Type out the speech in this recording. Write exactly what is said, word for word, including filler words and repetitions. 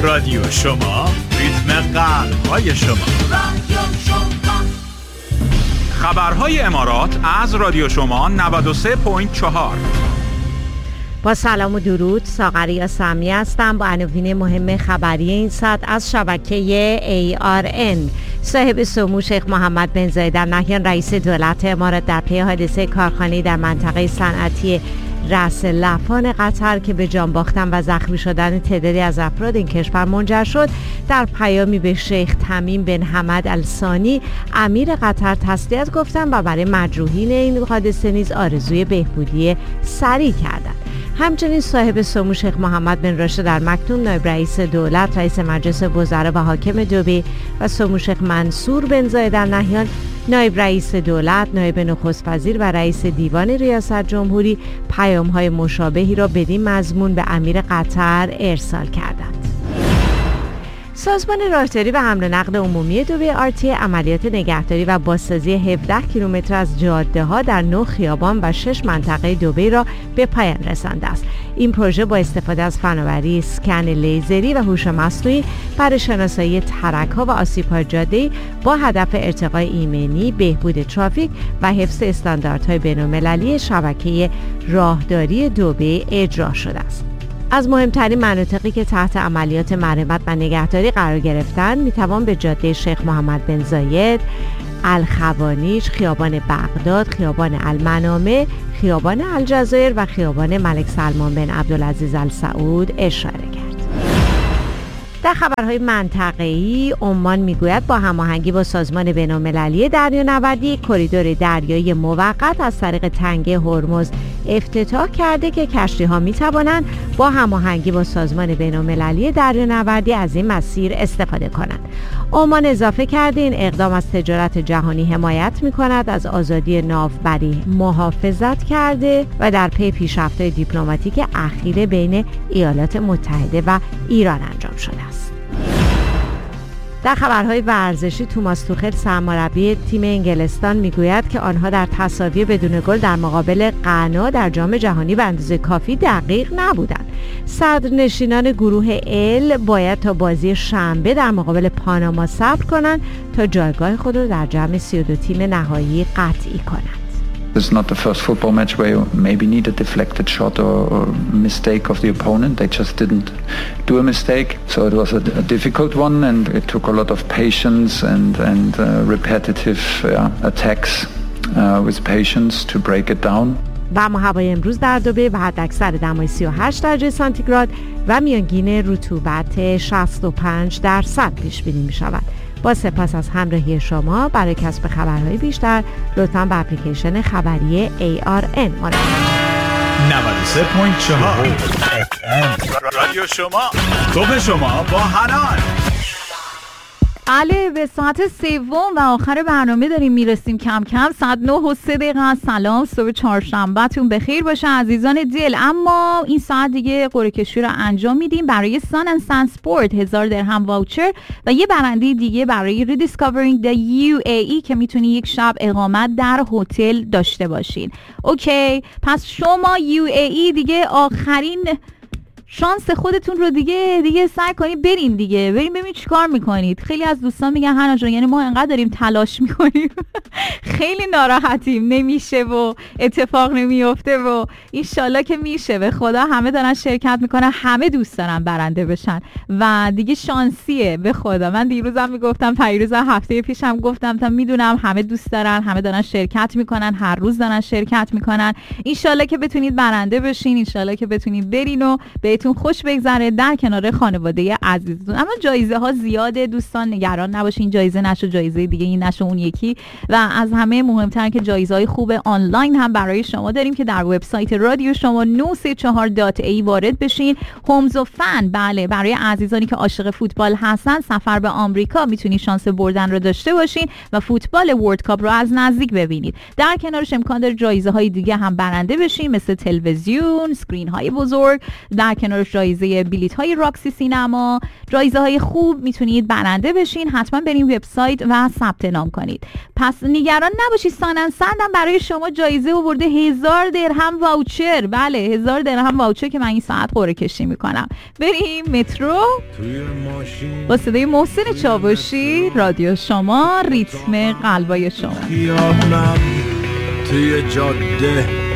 رادیو شما، ریتم قلب‌های شما. رادیو شما. خبرهای امارات از رادیو شما نود و سه ممیز چهار. با سلام و درود، ساغری سمی هستم با عناوین مهم خبری این ساعت از شبکه ای آر ان. صاحب سمو شیخ محمد بن زاید ال نهیان رئیس دولت امارات در پی حادثه کارخانه‌ای در منطقه صنعتی رأس لفان قطر که به جان باختن و زخمی شدن تعدادی از افراد این کشور منجر شد، در پیامی به شیخ تمیم بن حمد الثانی امیر قطر تسلیت گفتند و برای مجروحین این حادثه نیز آرزوی بهبودی سریع کردند. همچنین صاحب سمو شیخ محمد بن راشد ال مکتوم نایب رئیس دولت، رئیس مجلس وزرا و حاکم دبی و سمو شیخ منصور بن زاید ال نهیان نایب رئیس دولت، نایب نخست وزیر و رئیس دیوان ریاست جمهوری پیام‌های مشابهی را بدین مضمون به امیر قطر ارسال کردند. سازمان راهداری و حمل و نقل عمومی دبی آر تی عملیات نگهداری و بازسازی هفده کیلومتر از جاده‌ها در نه خیابان و شش منطقه دبی را به پایان رسانده است. این پروژه با استفاده از فناوری اسکن لیزری و هوش مصنوعی برای شناسایی ترک‌ها و آسیب‌های جاده‌ای با هدف ارتقاء ایمنی، بهبود ترافیک و حفظ استانداردهای بین‌المللی شبکه راهداری دبی اجرا شده است. از مهمترین مناطقی که تحت عملیات مرمت و نگهداری قرار گرفتند میتوان به جاده شیخ محمد بن زاید، الخوانیج، خیابان بغداد، خیابان المنامه، خیابان الجزایر و خیابان ملک سلمان بن عبدالعزیز ال سعود اشاره کرد. در خبرهای منطقه‌ای، عمان میگوید با هماهنگی با سازمان بین‌المللی دریانوردی کریدور دریایی موقت از طریق تنگه هرمز افتتاح کرده که کشتی‌ها می‌توانند با هماهنگی با سازمان بین‌المللی دریانوردی از این مسیر استفاده کنند. عمان اضافه کرده این اقدام از تجارت جهانی حمایت می‌کند، از آزادی ناوبری محافظت کرده و در پی پیشرفت‌های دیپلماتیک اخیر بین ایالات متحده و ایران انجام شده است. در خبرهای ورزشی، توماس توخل سرمربی تیم انگلستان میگوید که آنها در تساوی بدون گل در مقابل غنا در جام جهانی به اندازه کافی دقیق نبودند. صدرنشینان گروه ال باید تا بازی شنبه در مقابل پاناما صبر کنند تا جایگاه خود را در جمع سی و دو تیم نهایی قطعی کنند. It's not the first football match where you maybe need a deflected shot or, or mistake of the opponent. They just didn't do a mistake. So it was a, a difficult one, and it took a lot of patience and, and uh, repetitive uh, attacks uh, with patience to break it down. و اما هوای امروز در دبی و حداکثر دمای سی و هشت درجه سانتیگراد و میانگین رطوبت شصت و پنج درصد پیش بینی می شود. با سپاس از همراهی شما. برای کسب خبرهای بیشتر لطفاً به اپلیکیشن خبری ای آر ان مراجعه کنید. نود و سه ممیز چهار رادیو شما، صبح شما با حنان. بله، به ساعت سوم و آخر برنامه داریم میرسیم کم کم. ساعت نه و سه دقیقه. سلام، صبح چهارشنبه تون بخیر باشه عزیزان دل. اما این ساعت دیگه قرعه کشی رو انجام میدیم برای سان اند سان سپورت، هزار درهم واوچر و یه برنده دیگه برای ریدیسکاورینگ د یو ای ای که میتونی یک شب اقامت در هتل داشته باشین. اوکی، پس شما یو ای ای دیگه آخرین شانس خودتون رو دیگه دیگه سعی کنید بریم دیگه بریم ببینید چیکار میکنید. خیلی از دوستان میگن هنا جان یعنی ما انقدر داریم تلاش میکنیم خیلی ناراحتیم نمیشه و اتفاق نمیفته و انشالله که میشه. به خدا همه دارن شرکت میکنن، همه دوست دارن برنده بشن و دیگه شانسیه. به خدا من دیروزم میگفتم، پیروزم هفته پیشم گفتم تا میدونم همه دوست دارن، همه دارن شرکت میکنن، هر روز دارن شرکت میکنن. انشالله که بتونید برنده بشین، انشالله که بتونید برین و به تون خوش بگذره در کنار خانواده عزیزتون. اما جایزه ها زیاده دوستان، نگران نباشین، جایزه نشو جایزه دیگه این نشو اون یکی. و از همه مهمتر که جایزه های خوب آنلاین هم برای شما داریم که در وبسایت رادیو شما نه سه چهار دات ای وارد بشین. هومز و فن، بله، برای عزیزانی که عاشق فوتبال هستن، سفر به آمریکا میتونید شانس بردن رو داشته باشین و فوتبال ورلد کاپ رو از نزدیک ببینید. در کنارش امکان داره جایزه های دیگه هم برنده بشین، مثل تلویزیون، اسکرین های بزرگ. در کنار جایزه بلیط های راکسی سینما، جایزه های خوب، میتونید برنده بشین. حتما بریم وبسایت و ثبت نام کنید. پس نگران نباشید، سانن سندم برای شما جایزه آورده، هزار درهم واوچر. بله هزار درهم واوچر که من این ساعت قرعه کشی میکنم. بریم مترو با صدای محسن چاوشی، رادیو شما، ریتم قلبای شما. توی جاده